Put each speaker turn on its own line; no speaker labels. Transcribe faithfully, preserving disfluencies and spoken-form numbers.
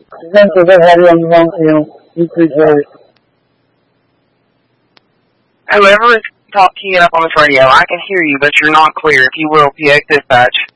Thank you for having on the phone, you know, you appreciate it.
Whoever is talking up on this radio, I can hear you, but you're not clear. If you will, P A dispatch.